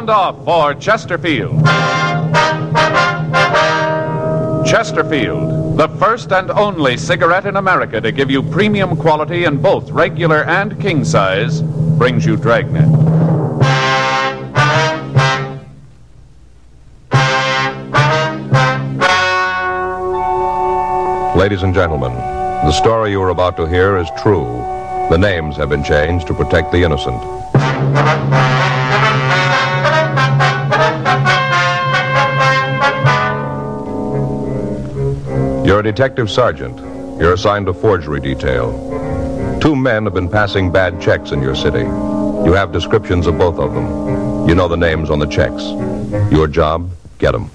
Sound off for Chesterfield. Chesterfield, the first and only cigarette in America to give you premium quality in both regular and king size, brings you Dragnet. Ladies and gentlemen, the story you are about to hear is true. The names have been changed to protect the innocent. You're a detective sergeant. You're assigned to forgery detail. 2 men have been passing bad checks in your city. You have descriptions of both of them. You know the names on the checks. Your job, get them.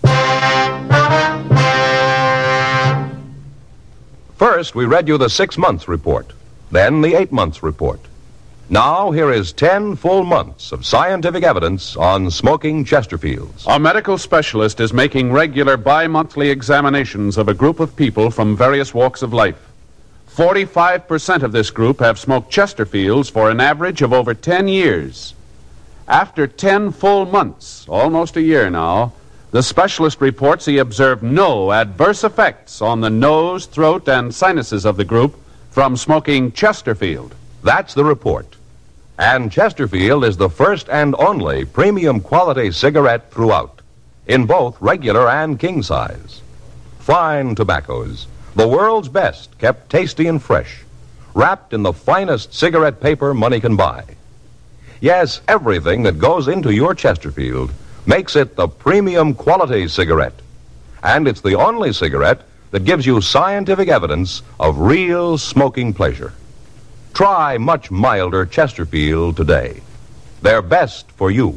First, we read you the 6 months report, then the 8 months report. Now, here is 10 full months of scientific evidence on smoking Chesterfields. A medical specialist is making regular bi-monthly examinations of a group of people from various walks of life. 45% of this group have smoked Chesterfields for an average of over 10 years. After 10 full months, almost a year now, the specialist reports he observed no adverse effects on the nose, throat, and sinuses of the group from smoking Chesterfield. That's the report. And Chesterfield is the first and only premium quality cigarette throughout, in both regular and king size. Fine tobaccos, the world's best, kept tasty and fresh, wrapped in the finest cigarette paper money can buy. Yes, everything that goes into your Chesterfield makes it the premium quality cigarette. And it's the only cigarette that gives you scientific evidence of real smoking pleasure. Try much milder Chesterfield today. They're best for you.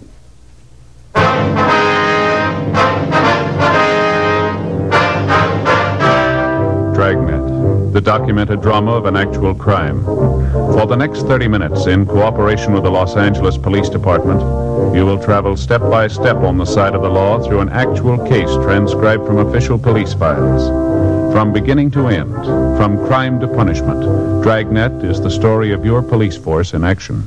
Dragnet, the documented drama of an actual crime. For the next 30 minutes, in cooperation with the Los Angeles Police Department, you will travel step by step on the side of the law through an actual case transcribed from official police files. From beginning to end, from crime to punishment, Dragnet is the story of your police force in action.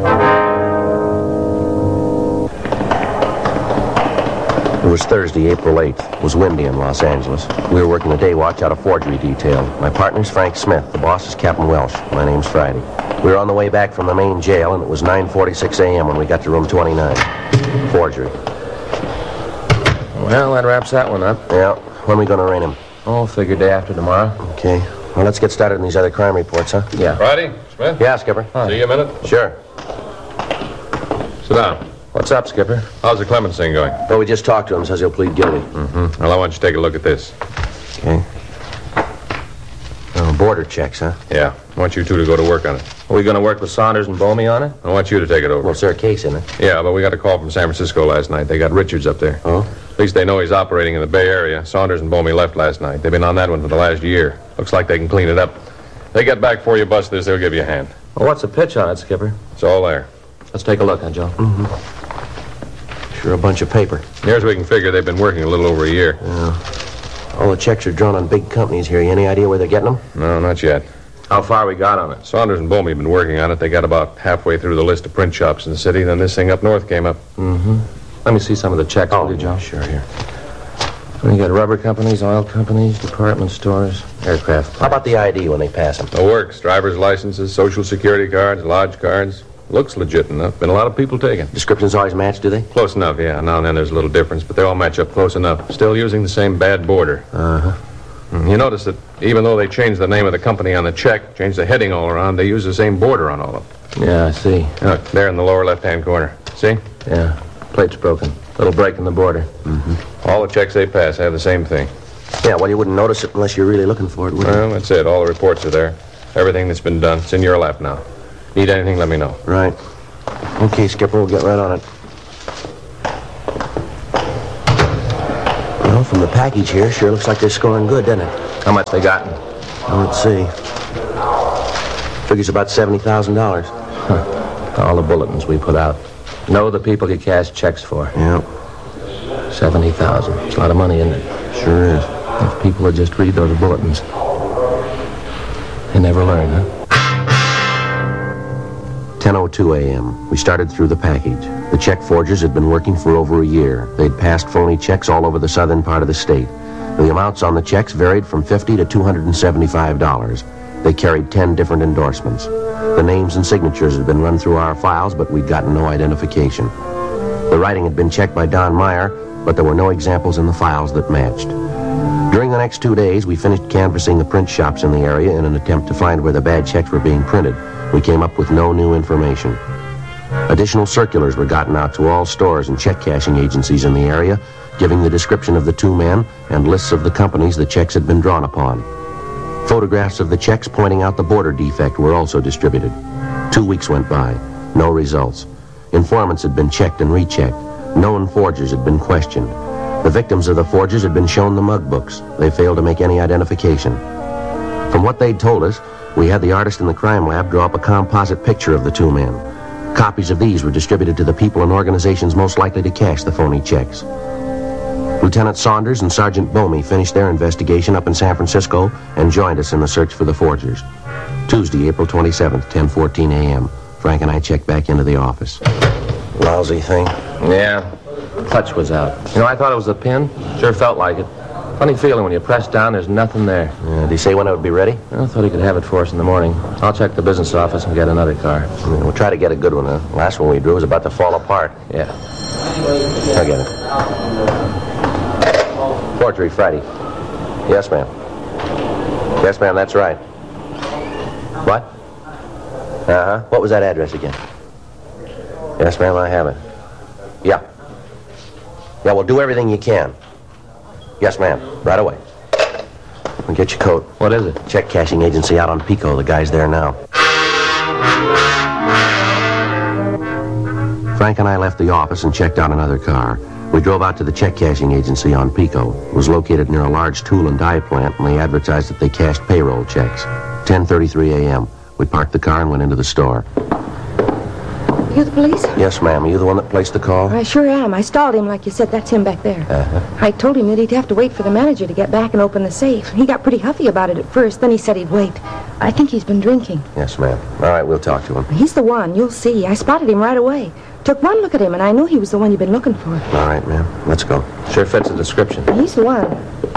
It was Thursday, April 8th. It was windy in Los Angeles. We were working the day watch out of forgery detail. My partner's Frank Smith. The boss is Captain Welsh. My name's Friday. We were on the way back from the main jail, and it was 9:46 a.m. when we got to room 29. Forgery. Well, that wraps that one up. Yeah. When are we going to arraign him? Oh, figure day after tomorrow. Okay. Well, let's get started on these other crime reports, huh? Yeah. Friday, Smith? Yeah, Skipper. See you a minute? Sure. Sit down. What's up, Skipper? How's the Clemens thing going? Well, we just talked to him. Says he'll plead guilty. Mm-hmm. Well, I want you to take a look at this. Okay. Oh, border checks, huh? Yeah. I want you two to go to work on it. Are we going to work with Saunders and Bomey on it? I want you to take it over. Well, is there a case in it? Yeah, but we got a call from San Francisco last night. They got Richards up there. Oh? At least they know he's operating in the Bay Area. Saunders and Bomey left last night. They've been on that one for the last year. Looks like they can clean it up. They get back for you, Busters, they'll give you a hand. Well, what's the pitch on it, Skipper? It's all there. Let's take a look, huh, Joe? Mm-hmm. Sure, a bunch of paper. Near as we can figure, they've been working a little over a year. Yeah. All the checks are drawn on big companies here. You any idea where they're getting them? No, not yet. How far we got on it? Saunders and Bomey have been working on it. They got about halfway through the list of print shops in the city. Then this thing up north came up. Mm-hmm. Let me see some of the checks, will you, Joe? Sure, here. We got rubber companies, oil companies, department stores, aircraft. How about the ID when they pass them? The works, driver's licenses, social security cards, lodge cards. Looks legit enough. Been a lot of people taken. Descriptions always match, do they? Close enough, yeah. Now and then there's a little difference, but they all match up close enough. Still using the same bad border. Uh-huh. You notice that even though they changed the name of the company on the check, changed the heading all around, they use the same border on all of them. Yeah, I see. Look, there in the lower left-hand corner. See? Yeah. Plate's broken. Little break in the border. Mm-hmm. All the checks they pass have the same thing. Yeah, well, you wouldn't notice it unless you're really looking for it, would you? Well, that's it. All the reports are there. Everything that's been done. It's in your lap now. Need anything, let me know. Right. Okay, Skipper, we'll get right on it. Well, from the package here, sure looks like they're scoring good, doesn't it? How much they gotten? Well, let's see. Figures about $70,000. All the bulletins we put out. Know the people you cash checks for. Yeah. 70,000. It's a lot of money, isn't it? Sure is. If people would just read those bulletins. They never learn, huh? 10:02 a.m. We started through the package. The check forgers had been working for over a year. They'd passed phony checks all over the southern part of the state. The amounts on the checks varied from $50 to $275. They carried 10 different endorsements. The names and signatures had been run through our files, but we'd gotten no identification. The writing had been checked by Don Meyer, but there were no examples in the files that matched. During the next 2 days, we finished canvassing the print shops in the area in an attempt to find where the bad checks were being printed. We came up with no new information. Additional circulars were gotten out to all stores and check cashing agencies in the area, giving the description of the two men and lists of the companies the checks had been drawn upon. Photographs of the checks pointing out the border defect were also distributed. 2 weeks went by. No results. Informants had been checked and rechecked. Known forgers had been questioned. The victims of the forgers had been shown the mug books. They failed to make any identification. From what they'd told us, we had the artist in the crime lab draw up a composite picture of the two men. Copies of these were distributed to the people and organizations most likely to cash the phony checks. Lieutenant Saunders and Sergeant Bomey finished their investigation up in San Francisco and joined us in the search for the forgers. Tuesday, April 27th, 10:14 a.m. Frank and I checked back into the office. Lousy thing. Yeah. Clutch was out. You know, I thought it was a pin. Sure felt like it. Funny feeling when you press down, there's nothing there. Did he say when it would be ready? I thought he could have it for us in the morning. I'll check the business office and get another car. We'll try to get a good one. The last one we drew was about to fall apart. Yeah. I'll get it. Forgery, Friday. Yes, ma'am. Yes, ma'am, that's right. What? Uh-huh. What was that address again? Yes, ma'am, I have it. Yeah. Yeah, well, do everything you can. Yes, ma'am. Right away. Well, get your coat. What is it? Check cashing agency out on Pico. The guy's there now. Frank and I left the office and checked out another car. We drove out to the check cashing agency on Pico. It was located near a large tool and die plant, and they advertised that they cashed payroll checks. 10:33 a.m. We parked the car and went into the store. You the police? Yes, ma'am. Are you the one that placed the call? I sure am. I stalled him like you said. That's him back there. Uh-huh. I told him that he'd have to wait for the manager to get back and open the safe. He got pretty huffy about it at first. Then he said he'd wait. I think he's been drinking. Yes, ma'am. All right, we'll talk to him. He's the one. You'll see. I spotted him right away. Took one look at him, and I knew he was the one you've been looking for. All right, ma'am. Let's go. Sure fits the description. He's the one.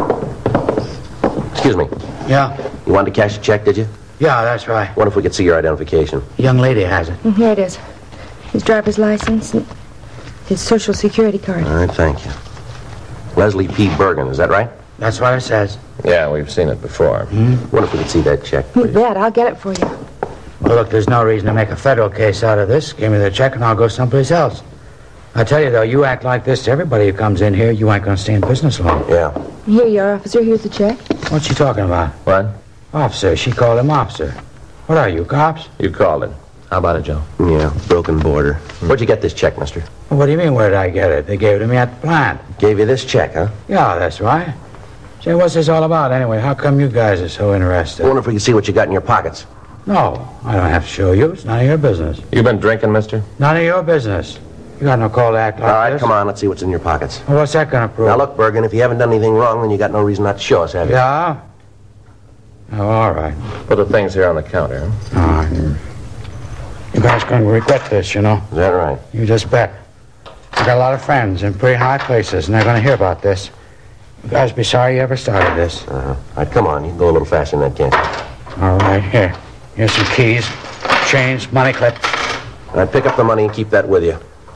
Excuse me. Yeah. You wanted to cash a check, did you? Yeah, that's right. What if we could see your identification? The young lady has it. Here it is. His driver's license and his Social Security card. All right, thank you. Leslie P. Bergen, is that right? That's what it says. Yeah, we've seen it before. What if we could see that check, You please? bet. I'll get it for you. Well, look, there's no reason to make a federal case out of this. Give me the check and I'll go someplace else. I tell you, though, you act like this to everybody who comes in here, you ain't going to stay in business long. Yeah. Here you are, officer. Here's the check. What's she talking about? What? Officer. She called him officer. What are you, cops? You called it. How about it, Joe? Yeah, broken border. Where'd you get this check, mister? Well, what do you mean, where did I get it? They gave it to me at the plant. Gave you this check, huh? Yeah, that's right. Say, what's this all about anyway? How come you guys are so I interested? wonder if we could see what you got in your pockets. No, I don't have to show you. It's none of your business. You been drinking, mister? None of your business. You got no call to act like All right, this. come on, let's see what's in your pockets. Well, what's that going to prove? Now, look, Bergen, if you haven't done anything wrong, then you got no reason not to show us, have you? Yeah? Oh, all right. Put the things here on the counter, huh? All right. You guys going to regret this, you know. Is that right? You just bet. I got a lot of friends in pretty high places, and they're going to hear about this. You guys be sorry you ever started this. All right, come on. You can go a little faster than that, can't you? All right, here. Here's some keys, change, money clip. All right, pick up the money and keep that with you.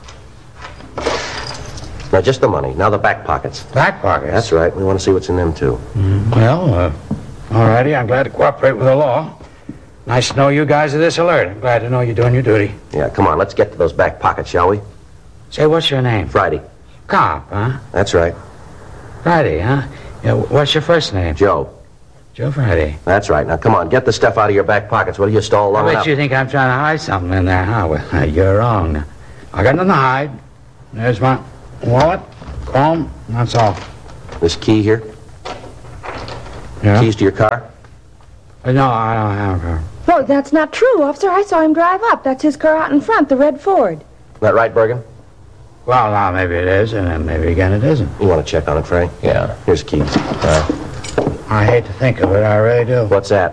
Now, just the money. Now the back pockets. Back pockets. That's right. We want to see what's in them, too. Well, all righty. I'm glad to cooperate with the law. Nice to know you guys are this alert. I'm glad to know you're doing your duty. Yeah, come on. Let's get to those back pockets, shall we? Say, what's your name? Friday. Cop, huh? That's right. Friday, huh? Yeah, what's your first name? Joe. Joe Friday. That's right. Now, come on. Get the stuff out of your back pockets. Will you stall long I bet enough? you think I'm trying to hide something in there, huh? Well, you're wrong. Now, I got nothing to hide. There's my wallet, comb, that's all. This key here? Yeah? Keys to your car? No, I don't have her. Oh, that's not true, officer. I saw him drive up. That's his car out in front, the red Ford. Is that right, Bergen? Well, now, maybe it is, and then maybe again it isn't. You want to check on it, Frank? Yeah. Here's keys. I hate to think of it, I really do. What's that?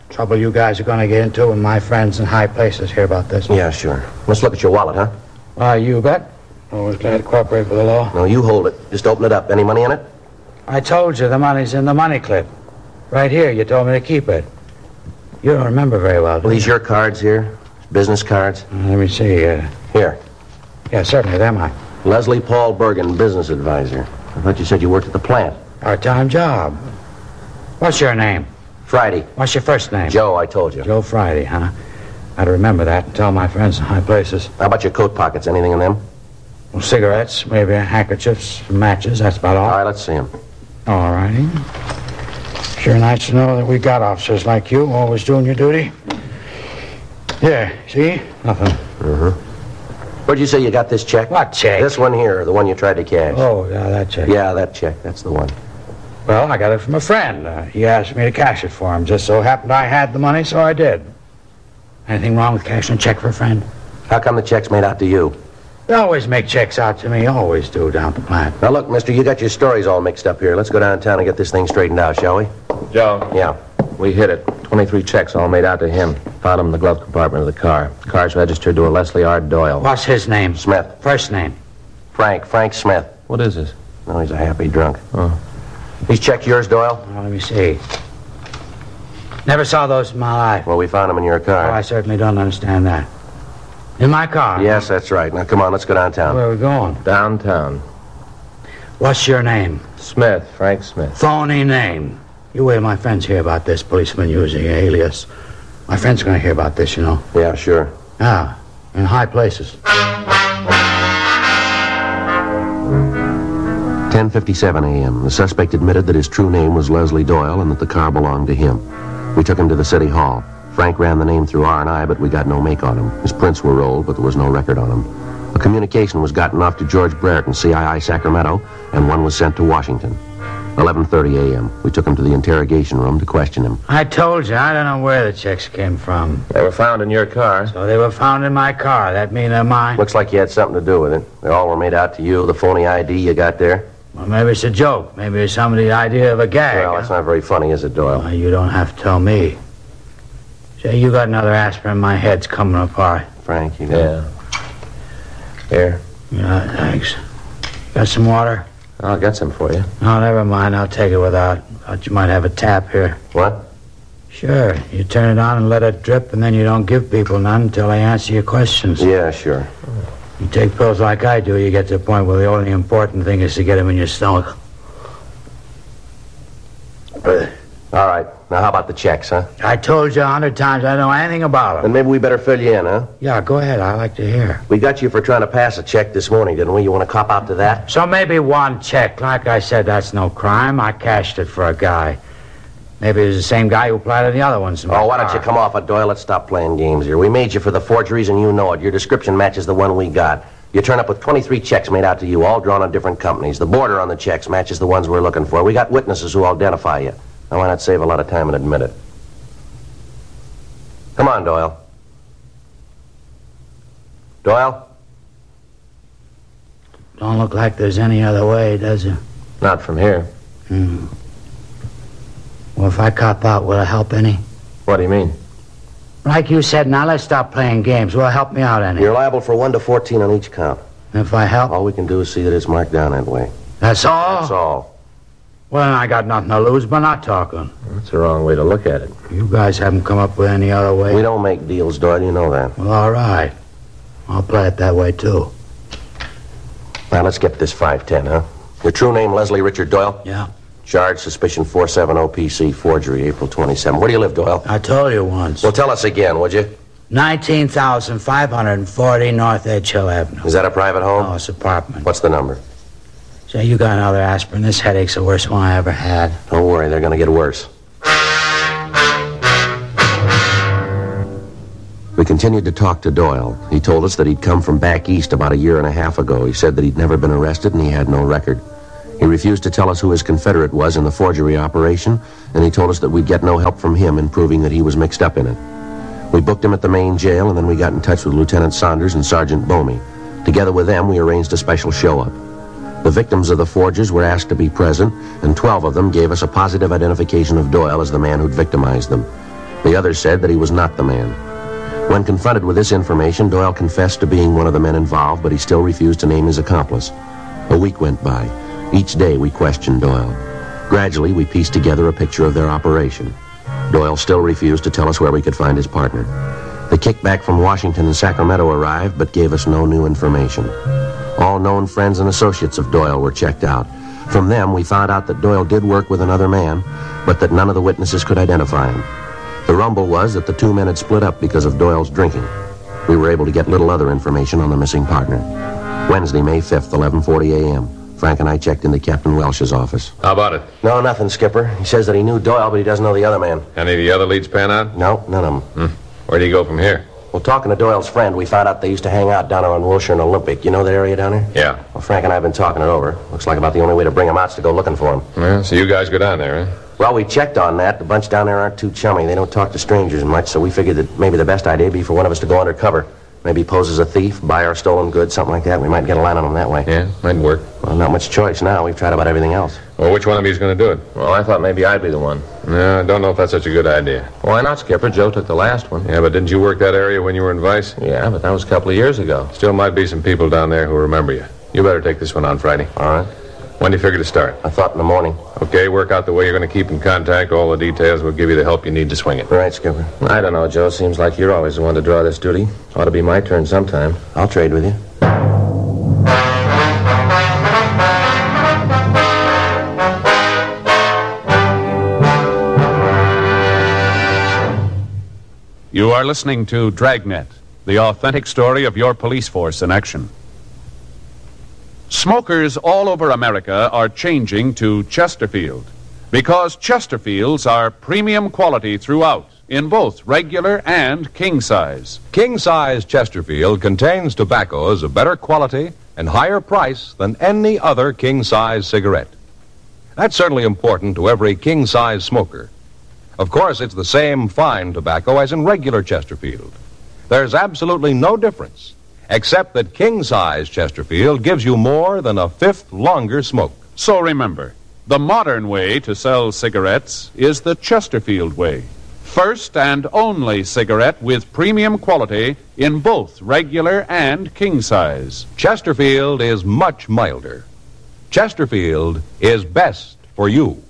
Trouble you guys are going to get into when my friends in high places hear about this. Yeah, sure. Let's look at your wallet, huh? Why, you bet. Always glad to cooperate with the law. No, you hold it. Just open it up. Any money in it? I told you the money's in the money clip. Right here, you told me to keep it. You don't remember very well, do Well, you? these your cards here? Business cards? Let me see. Here. Yeah, certainly, they're mine. Leslie Paul Bergen, business advisor. I thought you said you worked at the plant. Part-time job. What's your name? Friday. What's your first name? Joe, I told you. Joe Friday, huh? I'd remember that and tell my friends in high places. How about your coat pockets? Anything in them? Well, cigarettes, maybe handkerchiefs, matches, that's about all. All right, let's see them. All righty. Sure nice to know that we got officers like you always doing your duty. Here, see? Nothing. Where'd you say you got this check? What check? This one here, the one you tried to cash. Oh, yeah, that check. Yeah, that check. That's the one. Well, I got it from a friend. He asked me to cash it for him. Just so happened I had the money, so I did. Anything wrong with cashing a check for a friend? How come the check's made out to you? They always make checks out to me. Always do down at the plant. Now, look, mister, you got your stories all mixed up here. Let's go downtown and get this thing straightened out, shall we? Joe, Yeah. we hit it. 23 checks all made out to him. Found them in the glove compartment of the car. Car's registered to a Leslie R. Doyle. What's his name? Smith. First name. Frank Smith. What is this? No, he's a happy drunk. Oh. These checks yours, Doyle? Well, let me see. Never saw those in my life. Well, we found them in your Oh, car. I certainly don't understand that. In my car? Yes, that's right. Now, come on, let's go downtown. Where are we going? Downtown. What's your name? Smith, Frank Smith. Phony name. You wait till my friends hear about this, policeman using an alias. My friends are going to hear about this, you know. Yeah, sure. Ah, in high places. 10:57 a.m. The suspect admitted that his true name was Leslie Doyle and that the car belonged to him. We took him to the city hall. Frank ran the name through R&I, but we got no make on him. His prints were rolled, but there was no record on him. A communication was gotten off to George Brereton, CII Sacramento, and one was sent to Washington. 11:30 a.m. We took him to the interrogation room to question him. I told you, I don't know where the checks came from. They were found in your car. So they were found in my car. That mean they're mine? Looks like you had something to do with it. They all were made out to you, the phony ID you got there. Well, maybe it's a joke. Maybe it's somebody's idea of a gag. Well, that's not very funny, is it, Doyle? Well, you don't have to tell me. Say, you got another aspirin, my head's coming apart. Frank, you know. Yeah. Here. Yeah, thanks. Got some water? I'll get some for you. No, never mind. I'll take it without. Thought you might have a tap here. What? Sure. You turn it on and let it drip, and then you don't give people none until they answer your questions. Yeah, sure. You take pills like I do, you get to the point where the only important thing is to get them in your stomach. All right. Now, how about the checks, huh? I told you 100 times I don't know anything about Then them. maybe we better fill you in, huh? Yeah, go ahead. I like to hear. We got you for trying to pass a check this morning, didn't we? You want to cop out to that? So maybe one check. Like I said, that's no crime. I cashed it for a guy. Maybe it was the same guy who planted the other ones. In my Oh, why don't car. you come off it, Doyle? Let's stop playing games here. We made you for the forgeries, and you know it. Your description matches the one we got. You turn up with 23 checks made out to you, all drawn on different companies. The border on the checks matches the ones we're looking for. We got witnesses who identify you. Now, why not save a lot of time and admit it? Come on, Doyle. Doyle? Don't look like there's any other way, does it? Not from here. Well, if I cop out, will it help any? What do you mean? Like you said, now let's stop playing games. Will it help me out any? You're liable for 1 to 14 on each count. If I help? All we can do is see that it's marked down that way. That's all? That's all. Well, then I got nothing to lose by not talking. That's the wrong way to look at it. You guys haven't come up with any other way? We don't make deals, Doyle. You know that. Well, all right. I'll play it that way, too. Now, let's get this 510, huh? Your true name, Leslie Richard Doyle? Yeah. Charge, suspicion 470 PC, forgery, April 27. Where do you live, Doyle? I told you once. Well, tell us again, would you? 19,540 North Edge Hill Avenue. Is that a private home? Oh, it's an apartment. What's the number? Say, you got another aspirin. This headache's the worst one I ever had. Don't worry, they're going to get worse. We continued to talk to Doyle. He told us that he'd come from back east about a year and a half ago. He said that he'd never been arrested and he had no record. He refused to tell us who his confederate was in the forgery operation, and he told us that we'd get no help from him in proving that he was mixed up in it. We booked him at the main jail, and then we got in touch with Lieutenant Saunders and Sergeant Bomey. Together with them, we arranged a special show-up. The victims of the forgers were asked to be present, and 12 of them gave us a positive identification of Doyle as the man who'd victimized them. The others said that he was not the man. When confronted with this information, Doyle confessed to being one of the men involved, but he still refused to name his accomplice. A week went by. Each day we questioned Doyle. Gradually, we pieced together a picture of their operation. Doyle still refused to tell us where we could find his partner. The kickback from Washington and Sacramento arrived, but gave us no new information. All known friends and associates of Doyle were checked out. From them, we found out that Doyle did work with another man, but that none of the witnesses could identify him. The rumble was that the two men had split up because of Doyle's drinking. We were able to get little other information on the missing partner. Wednesday, May 5th, 11:40 a.m. Frank and I checked into Captain Welsh's office. How about it? No, nothing, Skipper. He says that he knew Doyle, but he doesn't know the other man. Any of the other leads pan out? No, none of them. Where do you go from here? Well, talking to Doyle's friend, we found out they used to hang out down there on Wilshire and Olympic. You know that area down there? Yeah. Well, Frank and I have been talking it over. Looks like about the only way to bring him out is to go looking for him. Well, so you guys go down there, huh? Well, we checked on that. The bunch down there aren't too chummy. They don't talk to strangers much, so we figured that maybe the best idea would be for one of us to go undercover. Maybe pose as a thief, buy our stolen goods, something like that. We might get a line on them that way. Yeah, might work. Well, not much choice now. We've tried about everything else. Well, which one of you is going to do it? Well, I thought maybe I'd be the one. No, I don't know if that's such a good idea. Why not, Skipper? Joe took the last one. Yeah, but didn't you work that area when you were in Vice? Yeah, but that was a couple of years ago. Still might be some people down there who remember you. You better take this one on Friday. All right. When do you figure to start? I thought in the morning. Okay, work out the way you're going to keep in contact. All the details will give you the help you need to swing it. All right, Skipper. I don't know, Joe. Seems like you're always the one to draw this duty. Ought to be my turn sometime. I'll trade with you. You are listening to Dragnet, the authentic story of your police force in action. Smokers all over America are changing to Chesterfield because Chesterfields are premium quality throughout in both regular and king size. King size Chesterfield contains tobaccos of better quality and higher price than any other king size cigarette. That's certainly important to every king size smoker. Of course, it's the same fine tobacco as in regular Chesterfield. There's absolutely no difference, except that king-size Chesterfield gives you more than a fifth longer smoke. So remember, the modern way to sell cigarettes is the Chesterfield way. First and only cigarette with premium quality in both regular and king size. Chesterfield is much milder. Chesterfield is best for you.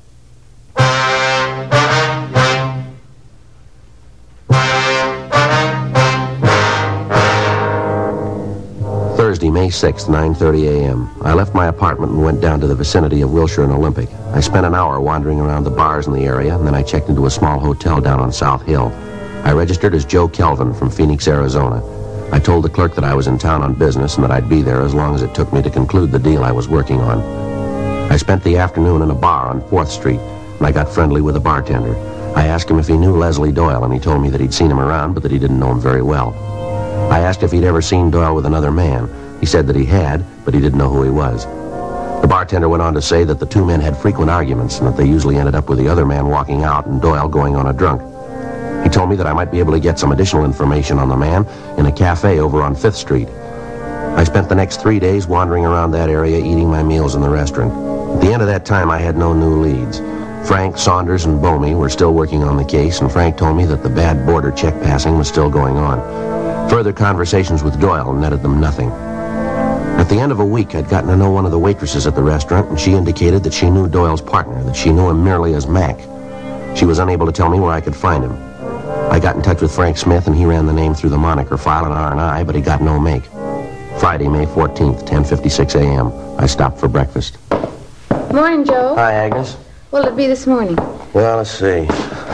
Thursday, May 6th, 9:30 a.m. I left my apartment and went down to the vicinity of Wilshire and Olympic. I spent an hour wandering around the bars in the area, and then I checked into a small hotel down on South Hill. I registered as Joe Kelvin from Phoenix, Arizona. I told the clerk that I was in town on business and that I'd be there as long as it took me to conclude the deal I was working on. I spent the afternoon in a bar on 4th Street, and I got friendly with the bartender. I asked him if he knew Leslie Doyle, and he told me that he'd seen him around, but that he didn't know him very well. I asked if he'd ever seen Doyle with another man. He said that he had, but he didn't know who he was. The bartender went on to say that the two men had frequent arguments and that they usually ended up with the other man walking out and Doyle going on a drunk. He told me that I might be able to get some additional information on the man in a cafe over on 5th Street. I spent the next 3 days wandering around that area, eating my meals in the restaurant. At the end of that time, I had no new leads. Frank, Saunders, and Bomey were still working on the case, and Frank told me that the bad border check passing was still going on. Further conversations with Doyle netted them nothing. At the end of a week, I'd gotten to know one of the waitresses at the restaurant, and she indicated that she knew Doyle's partner, that she knew him merely as Mac. She was unable to tell me where I could find him. I got in touch with Frank Smith, and he ran the name through the moniker file in R&I, but he got no make. Friday, May 14th, 10:56 a.m. I stopped for breakfast. Morning, Joe. Hi, Agnes. What'll it be this morning? Well, let's see.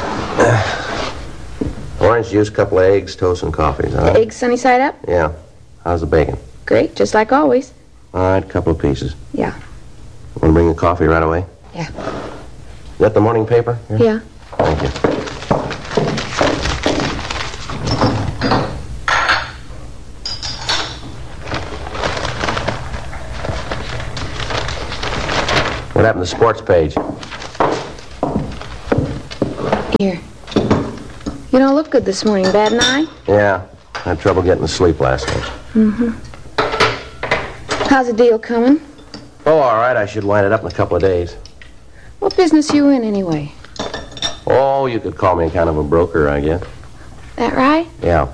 Orange juice, couple of eggs, toast, and coffee. All right? Eggs sunny side up? Yeah. How's the bacon? Great, just like always. All right, couple of pieces. Yeah. Want to bring the coffee right away? Yeah. You got the morning paper? Here? Yeah. Thank you. What happened to the sports page? Here. You don't look good this morning. Bad night? Yeah. I had trouble getting to sleep last night. Mm-hmm. How's the deal coming? Oh, all right. I should wind it up in a couple of days. What business you in, anyway? Oh, you could call me kind of a broker, I guess. That right? Yeah.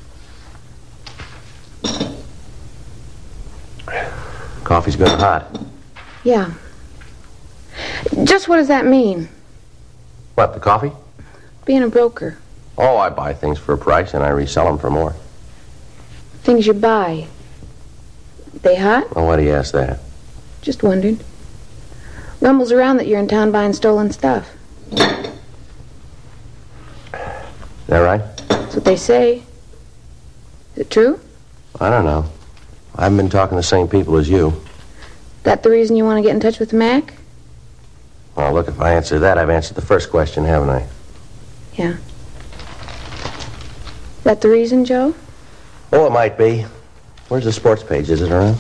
Coffee's good and hot. Yeah. Just what does that mean, What, the coffee? being a broker? Oh, I buy things for a price and I resell them for more. Things you buy. They hot? Well, why do you ask that? Just wondered. Rumbles around that you're in town buying stolen stuff. Is that right? That's what they say. Is it true? I don't know. I haven't been talking to the same people as you. That the reason you want to get in touch with Mac? Well, look, if I answer that, I've answered the first question, haven't I? Yeah. That the reason, Joe? Oh, it might be. Where's the sports page? Is it around?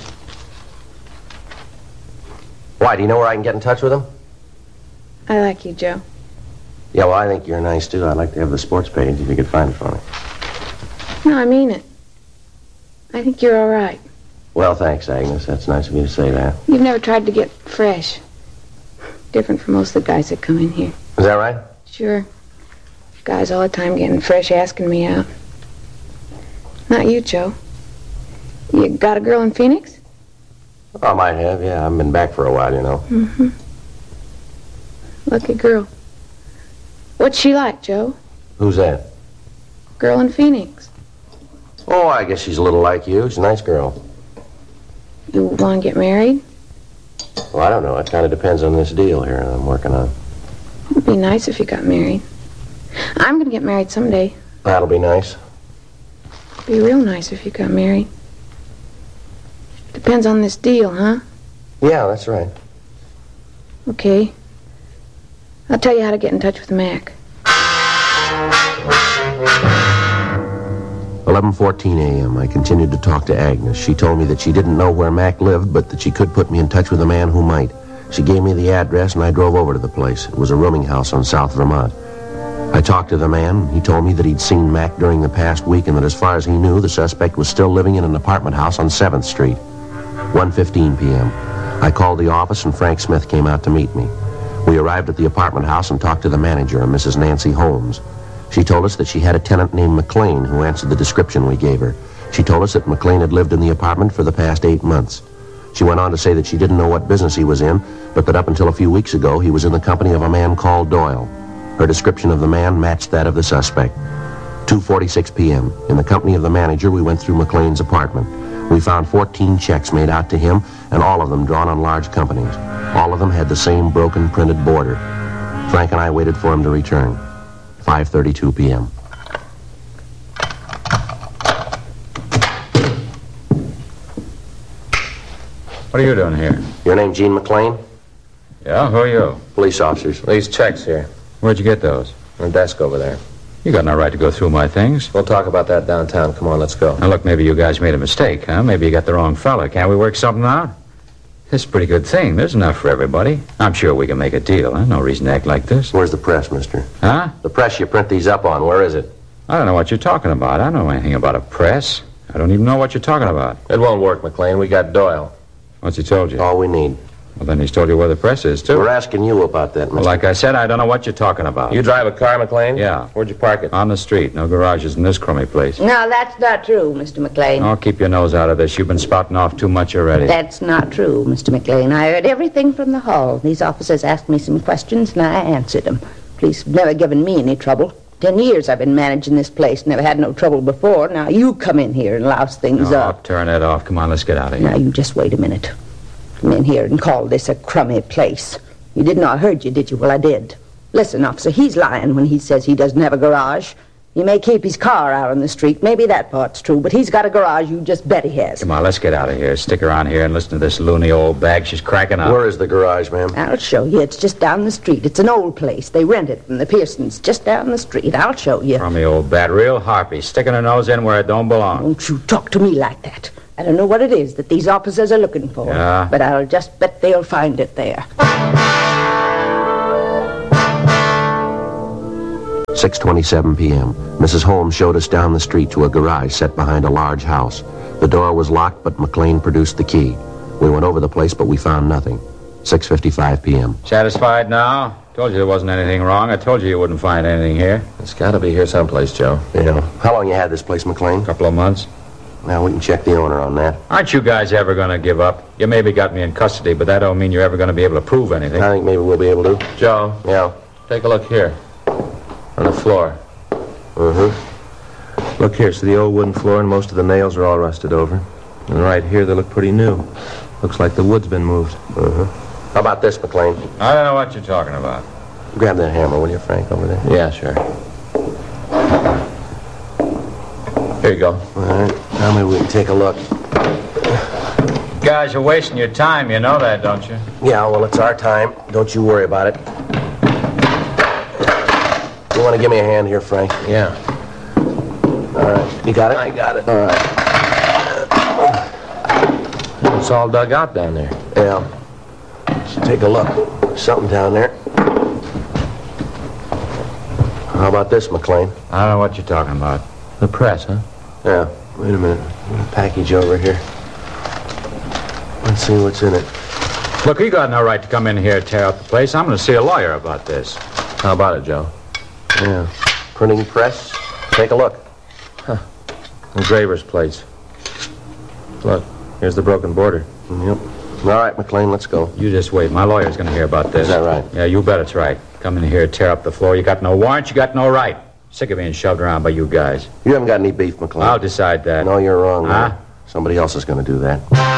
Why, do you know where I can get in touch with him? I like you, Joe. Yeah, well, I think you're nice, too. I'd like to have the sports page if you could find it for me. No, I mean it. I think you're all right. Well, thanks, Agnes. That's nice of you to say that. You've never tried to get fresh. Different from most of the guys that come in here. Is that right? Sure. Guys all the time getting fresh, asking me out. Not you, Joe. You got a girl in Phoenix? Oh, I might have, yeah. I haven't been back for a while, you know. Mm-hmm. Lucky girl. What's she like, Joe? Who's that? Girl in Phoenix. Oh, I guess she's a little like you. She's a nice girl. You want to get married? Well, I don't know. It kind of depends on this deal here I'm working on. It'd be nice if you got married. I'm going to get married someday. That'll be nice. It'd be real nice if you got married. Depends on this deal, huh? Yeah, that's right. Okay. I'll tell you how to get in touch with Mac. 11:14 a.m. I continued to talk to Agnes. She told me that she didn't know where Mac lived, but that she could put me in touch with a man who might. She gave me the address, and I drove over to the place. It was a rooming house on South Vermont. I talked to the man. He told me that he'd seen Mac during the past week and that as far as he knew, the suspect was still living in an apartment house on 7th Street. 1:15 p.m. I called the office, and Frank Smith came out to meet me. We arrived at the apartment house and talked to the manager, Mrs. Nancy Holmes. She told us that she had a tenant named McLean who answered the description we gave her. She told us that McLean had lived in the apartment for the past 8 months. She went on to say that she didn't know what business he was in, but that up until a few weeks ago, he was in the company of a man called Doyle. Her description of the man matched that of the suspect. 2:46 p.m. In the company of the manager, we went through McLean's apartment. We found 14 checks made out to him, and all of them drawn on large companies. All of them had the same broken printed border. Frank and I waited for him to return. 5:32 p.m. What are you doing here? Your name Gene McLean? Yeah, who are you? Police officers. These checks here. Where'd you get those? On the desk over there. You got no right to go through my things. We'll talk about that downtown. Come on, let's go. Now, look, maybe you guys made a mistake, huh? Maybe you got the wrong fella. Can't we work something out? This is a pretty good thing. There's enough for everybody. I'm sure we can make a deal, huh? No reason to act like this. Where's the press, mister? Huh? The press you print these up on, where is it? I don't know what you're talking about. I don't know anything about a press. I don't even know what you're talking about. It won't work, McLean. We got Doyle. What's he told you? All we need. Well, then he's told you where the press is, too. We're asking you about that, mister. Well, like I said, I don't know what you're talking about. You drive a car, McLean? Yeah. Where'd you park it? On the street. No garages in this crummy place. No, that's not true, Mr. McLean. Oh, keep your nose out of this. You've been spouting off too much already. That's not true, Mr. McLean. I heard everything from the hall. These officers asked me some questions, and I answered them. Police have never given me any trouble. 10 years I've been managing this place. Never had no trouble before. Now you come in here and louse things up. Turn it off. Come on, let's get out of here. Now you just wait a minute. Come in here and call this a crummy place. You didn't know I heard you, did you? Well, I did. Listen, officer, he's lying when he says he doesn't have a garage. He may keep his car out on the street. Maybe that part's true, but he's got a garage. You just bet he has. Come on, let's get out of here. Stick around here and listen to this loony old bag. She's cracking up. Where is the garage, ma'am? I'll show you. It's just down the street. It's an old place. They rent it from the Pearsons. Just down the street. I'll show you. Crummy old bat. Real harpy. Sticking her nose in where it don't belong. Don't you talk to me like that. I don't know what it is that these officers are looking for. Yeah? But I'll just bet they'll find it there. 6:27 p.m. Mrs. Holmes showed us down the street to a garage set behind a large house. The door was locked, but McLean produced the key. We went over the place, but we found nothing. 6:55 p.m. Satisfied now? Told you there wasn't anything wrong. I told you you wouldn't find anything here. It's got to be here someplace, Joe. Yeah. How long you had this place, McLean? A couple of months. Now, we can check the owner on that. Aren't you guys ever going to give up? You maybe got me in custody, but that don't mean you're ever going to be able to prove anything. I think maybe we'll be able to. Joe, Yeah. take a look here. On the floor. Look here, see the old wooden floor, and most of the nails are all rusted over. And right here, they look pretty new. Looks like the wood's been moved. How about this, McLean? I don't know what you're talking about. Grab that hammer, will you, Frank, over there? Yeah, sure. Here you go. All right. Now maybe we can take a look. You guys are wasting your time. You know that, don't you? Yeah, well, it's our time. Don't you worry about it. You want to give me a hand here, Frank? Yeah. All right. You got it? I got it. All right. It's all dug out down there. Yeah. Let's take a look. There's something down there. How about this, McLean? I don't know what you're talking about. The press, huh? Yeah. Wait a minute. Package over here. Let's see what's in it. Look, you got no right to come in here and tear up the place. I'm going to see a lawyer about this. How about it, Joe? Yeah. Printing press. Take a look. Engraver's plates. Look, here's the broken border. Yep. All right, McLean, let's go. You just wait. My lawyer's going to hear about this. Is that right? Yeah, you bet it's right. Come in here, tear up the floor. You got no warrant, you got no right. Sick of being shoved around by you guys. You haven't got any beef, McLean. I'll decide that. No, you're wrong. Huh? Man. Somebody else is going to do that.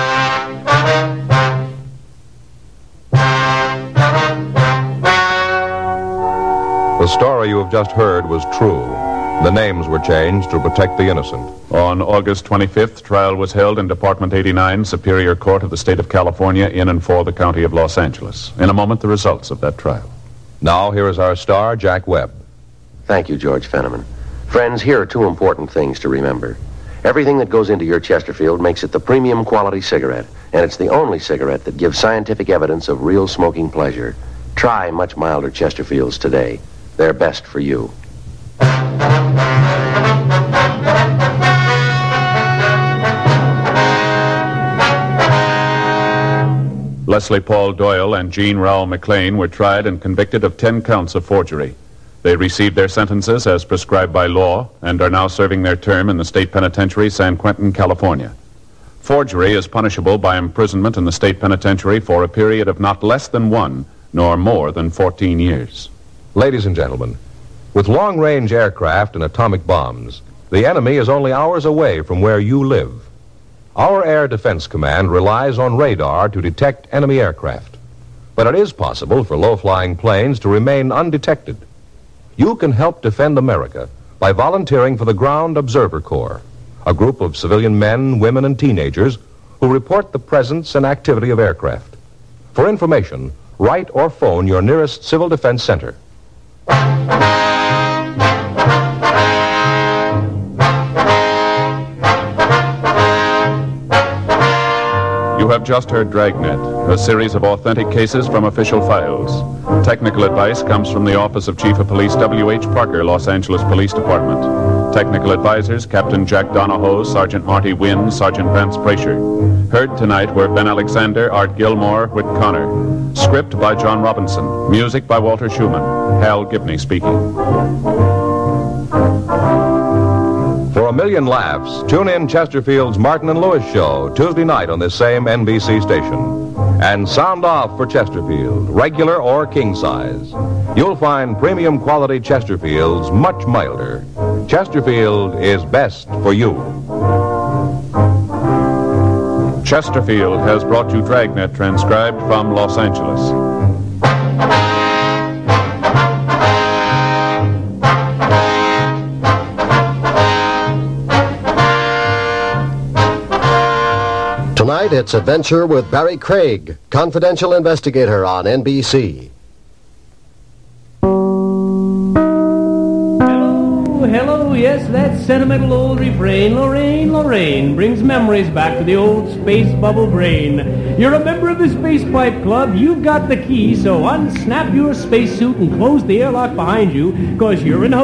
The story you have just heard was true. The names were changed to protect the innocent. On August 25th, trial was held in Department 89, Superior Court of the State of California, in and for the County of Los Angeles. In a moment, the results of that trial. Now, here is our star, Jack Webb. Thank you, George Fenneman. Friends, here are two important things to remember. Everything that goes into your Chesterfield makes it the premium quality cigarette, and it's the only cigarette that gives scientific evidence of real smoking pleasure. Try much milder Chesterfields today. They're best for you. Leslie Paul Doyle and Jean Raoul McLean were tried and convicted of 10 counts of forgery. They received their sentences as prescribed by law and are now serving their term in the state penitentiary, San Quentin, California. Forgery is punishable by imprisonment in the state penitentiary for a period of not less than 1 nor more than 14 years. Ladies and gentlemen, with long-range aircraft and atomic bombs, the enemy is only hours away from where you live. Our Air Defense Command relies on radar to detect enemy aircraft. But it is possible for low-flying planes to remain undetected. You can help defend America by volunteering for the Ground Observer Corps, a group of civilian men, women, and teenagers who report the presence and activity of aircraft. For information, write or phone your nearest Civil Defense Center. You have just heard Dragnet, a series of authentic cases from official files. Technical advice comes from the Office of Chief of Police W.H. Parker, Los Angeles Police Department. Technical advisors, Captain Jack Donahoe, Sergeant Marty Wynn, Sergeant Vance Brasher. Heard tonight were Ben Alexander, Art Gilmore, Whit Connor. Script by John Robinson. Music by Walter Schumann. Hal Gibney speaking. For a million laughs, tune in Chesterfield's Martin and Lewis show Tuesday night on this same NBC station. And sound off for Chesterfield, regular or king size. You'll find premium quality Chesterfields much milder. Chesterfield is best for you. Chesterfield has brought you Dragnet, transcribed from Los Angeles. Tonight, it's Adventure with Barry Craig, confidential investigator on NBC. Hello, yes, that sentimental old refrain, Lorraine, Lorraine, brings memories back to the old space bubble brain. You're a member of the Space Pipe Club, you've got the key, so unsnap your spacesuit and close the airlock behind you, 'cause you're in